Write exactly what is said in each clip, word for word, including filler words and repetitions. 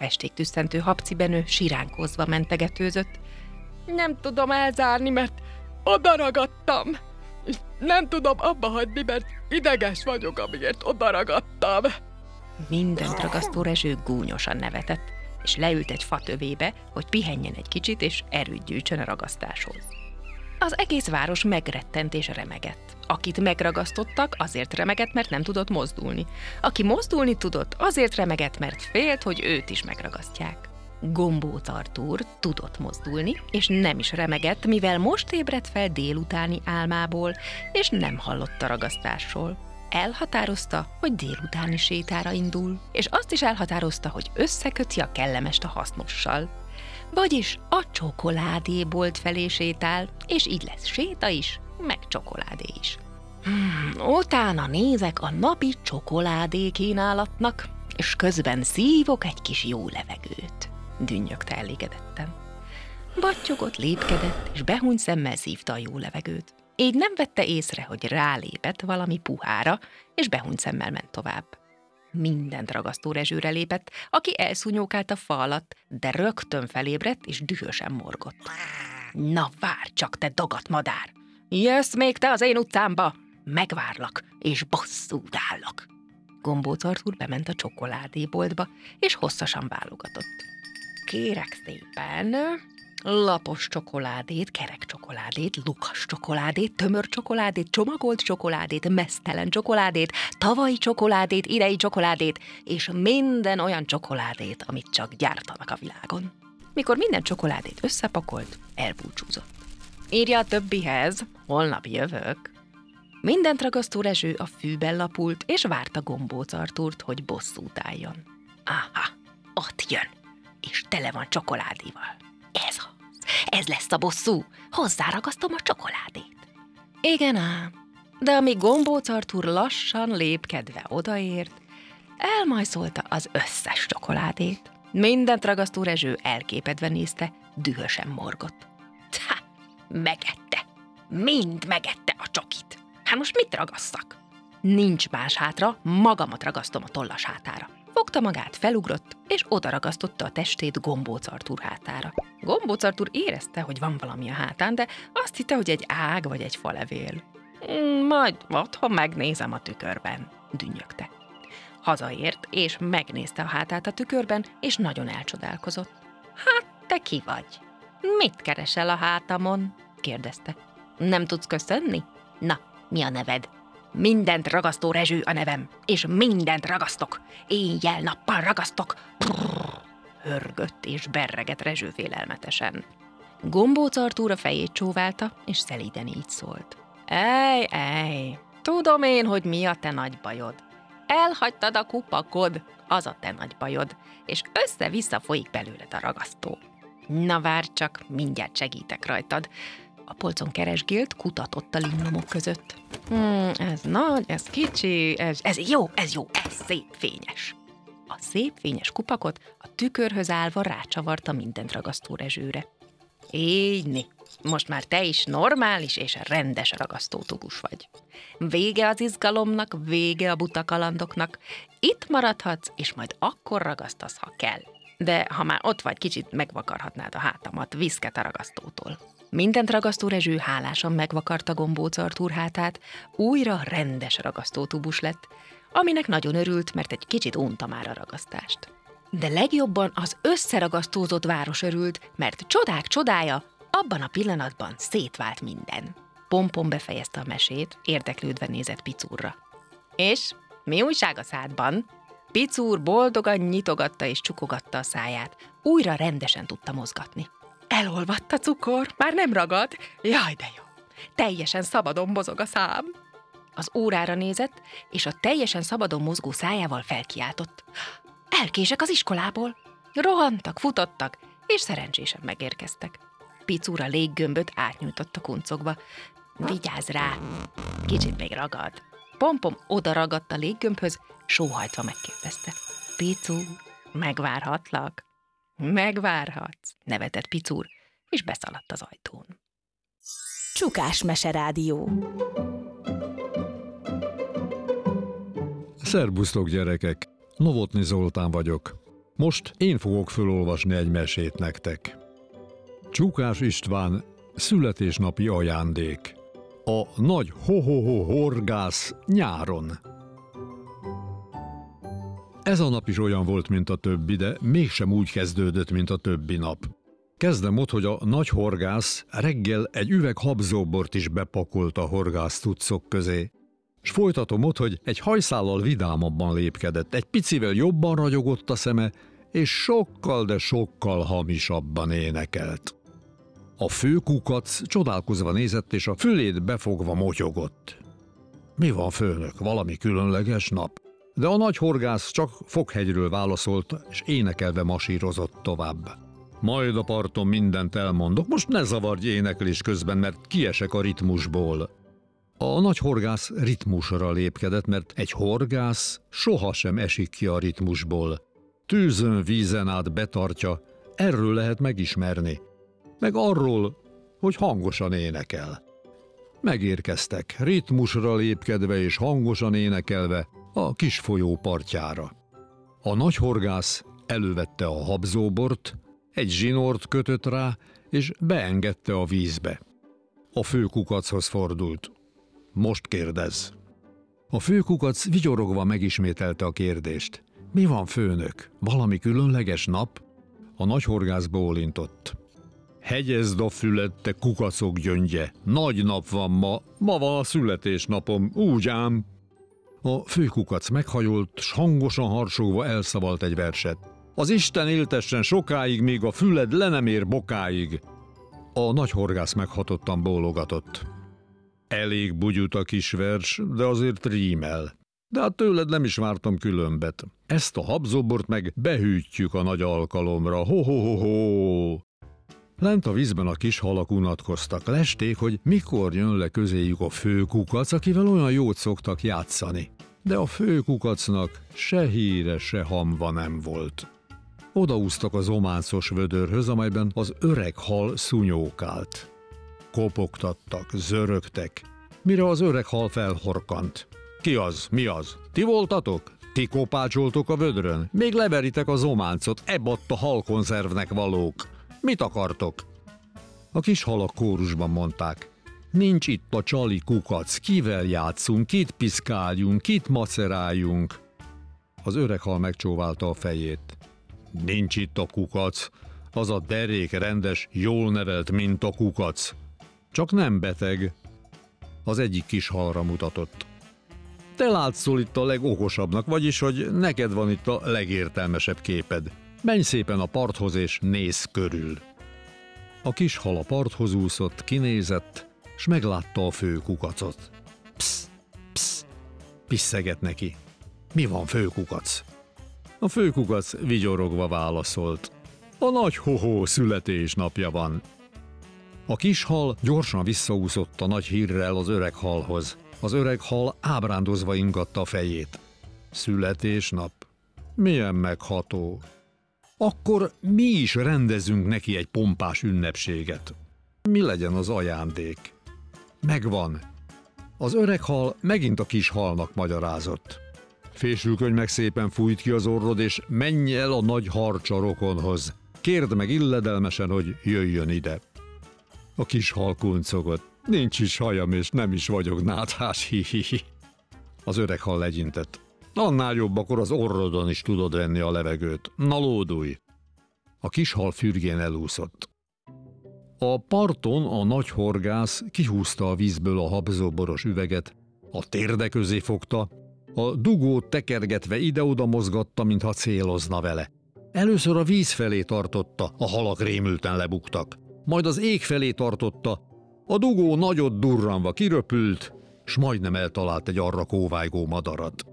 Festéktüsszentő habcibenő siránkozva mentegetőzött. Nem tudom elzárni, mert oda ragadtam. És nem tudom abba hagyni, mert ideges vagyok, amiért oda ragadtam. Mindent ragasztó Rezső gúnyosan nevetett, és leült egy fatövébe, hogy pihenjen egy kicsit, és erőt gyűjtsön a ragasztáshoz. Az egész város megrettent és remegett. Akit megragasztottak, azért remegett, mert nem tudott mozdulni. Aki mozdulni tudott, azért remegett, mert félt, hogy őt is megragasztják. Gombóc Artúr tudott mozdulni, és nem is remegett, mivel most ébredt fel délutáni álmából, és nem hallott a ragasztásról. Elhatározta, hogy délutáni sétára indul, és azt is elhatározta, hogy összeköti a kellemest a hasznossal. Vagyis a csokoládébolt felé sétál, és így lesz séta is, meg csokoládé is. Hmm, utána nézek a napi csokoládé kínálatnak, és közben szívok egy kis jó levegőt, dünnyögte elégedetten. Battyogott, lépkedett, és behúny szemmel szívta a jó levegőt. Így nem vette észre, hogy rálépett valami puhára, és behúny szemmel ment tovább. Mindent ragasztó Rezsőre lépett, aki elszúnyókált a fa alatt, de rögtön felébredt, és dühösen morgott. Na várj csak, te dagat madár! Jössz még te az én utcámba? Megvárlak, és bosszút állok. Gombóc Artúr bement a csokoládéboltba, és hosszasan válogatott. Kérek szépen, lapos csokoládét, kerek csokoládét, lukas csokoládét, tömör csokoládét, csomagolt csokoládét, meztelen csokoládét, tavalyi csokoládét, idei csokoládét, és minden olyan csokoládét, amit csak gyártanak a világon. Mikor minden csokoládét összepakolt, elbúcsúzott. Írja a többihez, holnap jövök. Mindent ragasztó Rezső a fűben lapult, és várta Gombóc Artúrt, hogy bosszút álljon. Aha, ott jön, és tele van csokoládéval. Ez az, ez lesz a bosszú, hozzáragasztom a csokoládét. Igen ám, de amíg Gombóc Artúr lassan lépkedve odaért, elmajszolta az összes csokoládét. Mindent ragasztó Rezső elképedve nézte, dühösen morgott. Há, megette, mind megette a csokit. Hát most mit ragasszak? Nincs más hátra, magamat ragasztom a tollas hátára. Fogta magát, felugrott, és odaragasztotta a testét Gombóc Artúr hátára. Gombóc Artúr érezte, hogy van valami a hátán, de azt hitte, hogy egy ág vagy egy falevél. Majd otthon megnézem a tükörben, dünnyögte. Hazaért, és megnézte a hátát a tükörben, és nagyon elcsodálkozott. Hát, te ki vagy? Mit keresel a hátamon? kérdezte. Nem tudsz köszönni? Na, mi a neved? Mindent ragasztó Rezső a nevem, és mindent ragasztok. Éjjel-nappal ragasztok. Brrr, hörgött és berregett Rezső félelmetesen. Gombóc Artúr a fejét csóválta, és szelíden így szólt. Ej, ej, tudom én, hogy mi a te nagy bajod. Elhagytad a kupakod, az a te nagy bajod, és össze-vissza folyik belőled a ragasztó. Na várj csak, mindjárt segítek rajtad. A polcon keresgélt, kutatott a limnomok között. Hmm, ez nagy, ez kicsi, ez, ez jó, ez jó, ez szép fényes. A szép fényes kupakot a tükörhöz állva rácsavarta mindent ragasztó Rezsőre. Égyni, most már te is normális és rendes ragasztótubus vagy. Vége az izgalomnak, vége a buta kalandoknak. Itt maradhatsz, és majd akkor ragasztasz, ha kell. De ha már ott vagy, kicsit megvakarhatnád a hátamat, viszket a ragasztótól. Mindent ragasztó Rezső hálásan megvakarta Gombóc Artúr hátát, újra rendes ragasztótubus lett, aminek nagyon örült, mert egy kicsit unta már a ragasztást. De legjobban az összeragasztózott város örült, mert csodák csodája, abban a pillanatban szétvált minden. Pompom befejezte a mesét, érdeklődve nézett Picúrra. És mi újság a szádban? Picúr boldogan nyitogatta és csukogatta a száját, újra rendesen tudta mozgatni. Elolvadt a cukor, már nem ragad? Jaj, de jó! Teljesen szabadon mozog a szám. Az órára nézett, és a teljesen szabadon mozgó szájával felkiáltott. Elkések az iskolából! Rohantak, futottak, és szerencsésen megérkeztek. Picúr a léggömböt átnyújtott a kuncogba. Vigyázz rá! Kicsit még ragad. Pompom oda ragadt a léggömbhöz, sóhajtva megkérdezte. Picúr, megvárhatlak? Megvárhatsz, nevetett Picúr, és beszaladt az ajtón. Csukás Meserádió. Szerbusztok, gyerekek! Novotny Zoltán vagyok. Most én fogok fölolvasni egy mesét nektek. Csukás István születésnapi ajándék. A nagy ho-ho-ho horgász nyáron. Ez a nap is olyan volt, mint a többi, de mégsem úgy kezdődött, mint a többi nap. Kezdem ott, hogy a nagy horgász reggel egy üveg habzóbort is bepakolt a horgász cuccok közé. S folytatom ott, hogy egy hajszállal vidámabban lépkedett, egy picivel jobban ragyogott a szeme, és sokkal, de sokkal hamisabban énekelt. A főkukac csodálkozva nézett, és a fülét befogva motyogott. Mi van, főnök, valami különleges nap? De a nagy horgász csak Fokhegyről válaszolt, és énekelve masírozott tovább. Majd a parton mindent elmondok, most ne zavarj éneklés közben, mert kiesek a ritmusból. A nagy horgász ritmusra lépkedett, mert egy horgász sohasem esik ki a ritmusból. Tűzön, vízen át betartja, erről lehet megismerni. Meg arról, hogy hangosan énekel. Megérkeztek, ritmusra lépkedve és hangosan énekelve a kis folyó partjára. A nagy horgász elővette a habzóbort, egy zsinort kötött rá, és beengedte a vízbe. A főkukachoz fordult. Most kérdezz. A főkukac vigyorogva megismételte a kérdést. Mi van, főnök? Valami különleges nap? A nagy horgász bólintott. Hegyezd a fület, te kukacok gyöngye. Nagy nap van ma, ma van a születésnapom, úgy ám. A főkukac meghajolt, s hangosan harsogva elszavalt egy verset. Az Isten éltessen sokáig, míg a füled le nem ér bokáig. A nagy horgász meghatottan bólogatott. Elég bugyut a kis vers, de azért rímel. De hát tőled nem is vártam különbet. Ezt a habzóbort meg behűtjük a nagy alkalomra. Ho-ho-ho-ho! Lent a vízben a kis halak unatkoztak. Lesték, hogy mikor jön le közéjük a főkukac, akivel olyan jót szoktak játszani. De a főkukacnak se híre, se hamva nem volt. Odaúztak az ománcos vödörhöz, amelyben az öreg hal szunyókált. Kopogtattak, zörögtek, mire az öreg hal felhorkant. Ki az? Mi az? Ti voltatok? Ti kopácsoltok a vödrön? Még leveritek az ománcot, ebadt a halkonzervnek valók. Mit akartok? A kis halak kórusban mondták. Nincs itt a csali kukac, kivel játszunk, kit piszkáljunk, kit maceráljunk. Az öreg hal megcsóválta a fejét. Nincs itt a kukac, az a derék rendes, jól nevelt, mint a kukac. Csak nem beteg. Az egyik kis halra mutatott. Te látszol itt a legokosabbnak, vagyis, hogy neked van itt a legértelmesebb képed. Menj szépen a parthoz és nézz körül. A kis hal a parthoz úszott, kinézett, s meglátta a főkukacot. Psz, psz, piszeget neki. Mi van, főkukac? A főkukac vigyorogva válaszolt. A nagy hohó születésnapja van. A kis hal gyorsan visszaúszott a nagy hírrel az öreg halhoz. Az öreg hal ábrándozva ingatta a fejét. Születésnap? Milyen megható. Akkor mi is rendezünk neki egy pompás ünnepséget. Mi legyen az ajándék? Megvan. Az öreg hal megint a kis halnak magyarázott. Fésülködj meg szépen, fújt ki az orrod, és menj el a nagy harcsa rokonhoz. Kérd meg illedelmesen, hogy jöjjön ide. A kis hal kuncogott. Nincs is hajam, és nem is vagyok náthás, hi-hi-hi. Az öreg hal legyintett. Annál jobb, akkor az orrodon is tudod venni a levegőt. Na, lódulj! A kis hal fürgén elúszott. A parton a nagy horgász kihúzta a vízből a habzóboros üveget, a térde közé fogta, a dugót tekergetve ide-oda mozgatta, mintha célozna vele. Először a víz felé tartotta, a halak rémülten lebuktak. Majd az ég felé tartotta, a dugó nagyot durranva kiröpült, s majdnem eltalált egy arra kóvájgó madarat.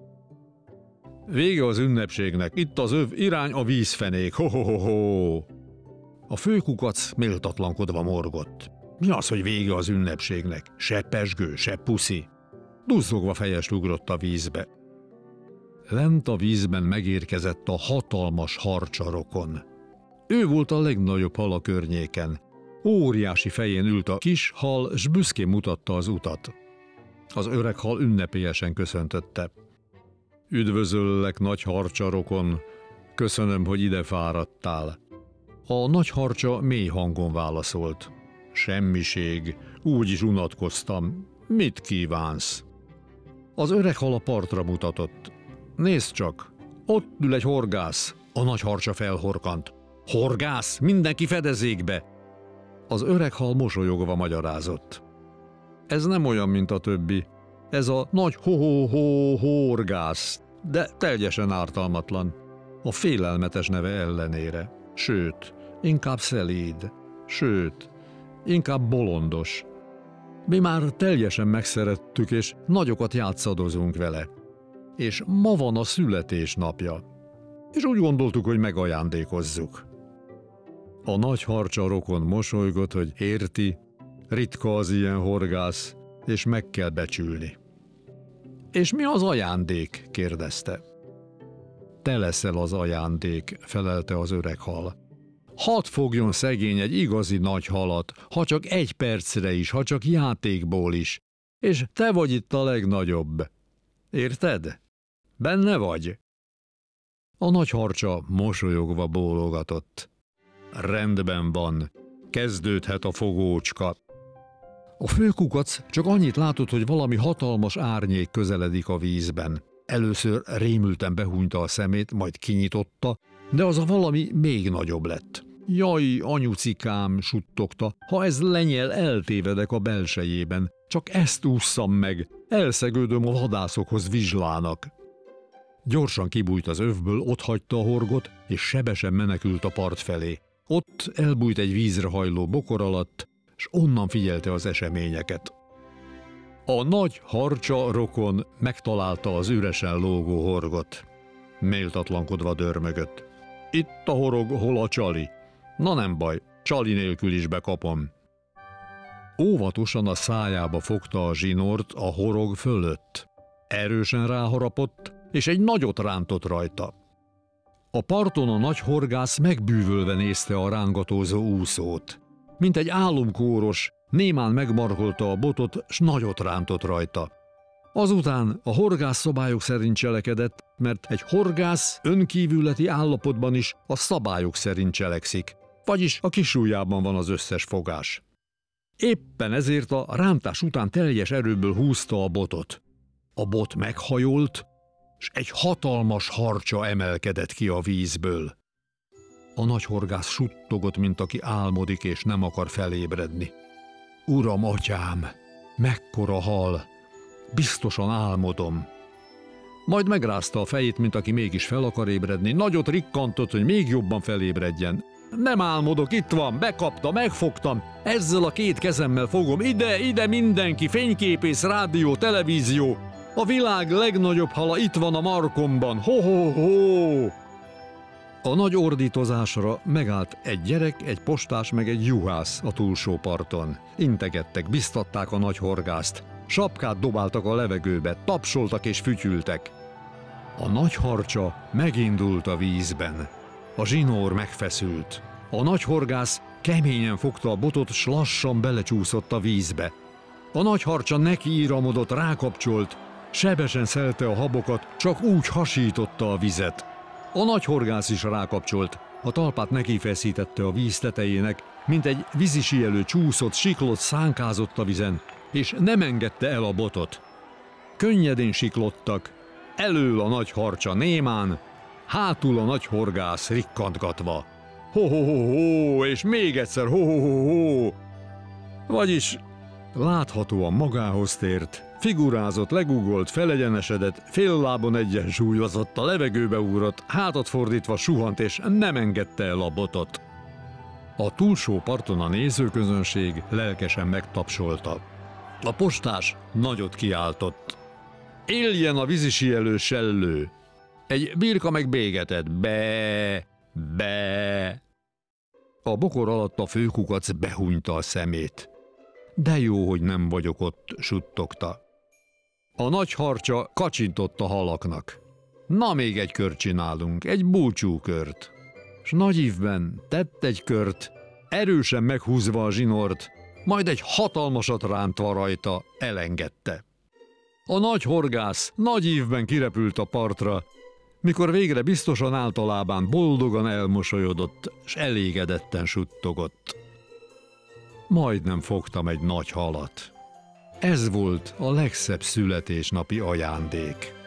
Vége az ünnepségnek, itt az öv, irány a vízfenék, ho-ho-ho-ho! A főkukac méltatlankodva morgott. Mi az, hogy vége az ünnepségnek? Se pezsgő, se puszi. Duzzogva fejest ugrott a vízbe. Lent a vízben megérkezett a hatalmas harcsarokon. Ő volt a legnagyobb hal a környéken. Óriási fején ült a kis hal, s büszkén mutatta az utat. Az öreg hal ünnepélyesen köszöntötte. Üdvözöllek, nagy harcsarokon! Köszönöm, hogy ide fáradtál. A nagy harcsa mély hangon válaszolt. Semmiség, úgy is unatkoztam. Mit kívánsz? Az öreg hal a partra mutatott. Nézd csak, ott ül egy horgász. A nagy harcsa felhorkant. Horgász, mindenki fedezékbe! Az öreg hal mosolyogva magyarázott. Ez nem olyan, mint a többi. Ez a nagy ho-ho-ho horgász, de teljesen ártalmatlan. A félelmetes neve ellenére. Sőt, inkább szelíd. Sőt, inkább bolondos. Mi már teljesen megszerettük, és nagyokat játszadozunk vele. És ma van a születésnapja. És úgy gondoltuk, hogy megajándékozzuk. A nagy harcsa rokon mosolygott, hogy érti, ritka az ilyen horgász, és meg kell becsülni. És mi az ajándék? kérdezte. Te leszel az ajándék, felelte az öreg hal. Hadd fogjon szegény egy igazi nagy halat, ha csak egy percre is, ha csak játékból is, és te vagy itt a legnagyobb. Érted? Benne vagy? A nagy harcsa mosolyogva bólogatott. Rendben van, kezdődhet a fogócska. A főkukac csak annyit látott, hogy valami hatalmas árnyék közeledik a vízben. Először rémülten behúnyta a szemét, majd kinyitotta, de az a valami még nagyobb lett. Jaj, anyucikám, suttogta, ha ez lenyel, eltévedek a belsejében. Csak ezt ússzam meg, elszegődöm a vadászokhoz vizslának. Gyorsan kibújt az övből, otthagyta a horgot, és sebesen menekült a part felé. Ott elbújt egy vízre hajló bokor alatt, s onnan figyelte az eseményeket. A nagy harcsa rokon megtalálta az üresen lógó horgot. Méltatlankodva dörmögött. Itt a horog, hol a csali? Na nem baj, csali nélkül is bekapom. Óvatosan a szájába fogta a zsinort a horog fölött. Erősen ráharapott, és egy nagyot rántott rajta. A parton a nagy horgász megbűvölve nézte a rángatózó úszót. Mint egy álomkóros, némán megmarkolta a botot, s nagyot rántott rajta. Azután a horgász szabályok szerint cselekedett, mert egy horgász önkívületi állapotban is a szabályok szerint cselekszik, vagyis a kisujjában van az összes fogás. Éppen ezért a rántás után teljes erőből húzta a botot. A bot meghajolt, s egy hatalmas harcsa emelkedett ki a vízből. A nagy horgász suttogott, mint aki álmodik és nem akar felébredni. Uram, atyám, mekkora hal! Biztosan álmodom. Majd megrázta a fejét, mint aki mégis fel akar ébredni, nagyot rikkantott, hogy még jobban felébredjen. Nem álmodok, itt van, bekapta, megfogtam, ezzel a két kezemmel fogom, ide, ide mindenki, fényképész, rádió, televízió. A világ legnagyobb hala itt van a markomban, ho-ho-ho! A nagy ordítozásra megállt egy gyerek, egy postás meg egy juhász a túlsó parton. Integettek, biztatták a nagy horgászt. Sapkát dobáltak a levegőbe, tapsoltak és fütyültek. A nagy harcsa megindult a vízben. A zsinór megfeszült. A nagy horgász keményen fogta a botot, s lassan belecsúszott a vízbe. A nagy harcsa nekiíramodott, rákapcsolt, sebesen szelte a habokat, csak úgy hasította a vizet. A nagy horgász is rákapcsolt, a talpát nekifeszítette a víz tetejének, mint egy vízisielő csúszott, siklott, szánkázott a vizen, és nem engedte el a botot. Könnyedén siklottak, elől a nagy harcsa némán, hátul a nagy horgász rikkantgatva. Ho-ho-ho-ho, és még egyszer ho-ho-ho-ho. Vagyis láthatóan magához tért, figurázott, legugolt, felegyenesedett, fél lábon egyensúlyozott, a levegőbe ugrott, hátat fordítva suhant, és nem engedte el a botot. A túlsó parton a nézőközönség lelkesen megtapsolta. A postás nagyot kiáltott. Éljen a vízisielő sellő! Egy birka meg bégetett. Be, be. A bokor alatt a főkukac behúnyta a szemét. De jó, hogy nem vagyok ott, suttogta. A nagy harcsa kacsintott a halaknak. Na, még egy kört csinálunk, egy búcsúkört. S nagy ívben tett egy kört, erősen meghúzva a zsinort, majd egy hatalmasat rántva rajta elengedte. A nagy horgász nagy ívben kirepült a partra, Mikor végre biztosan általában boldogan elmosolyodott, s elégedetten suttogott. Majdnem fogtam egy nagy halat. Ez volt a legszebb születésnapi ajándék.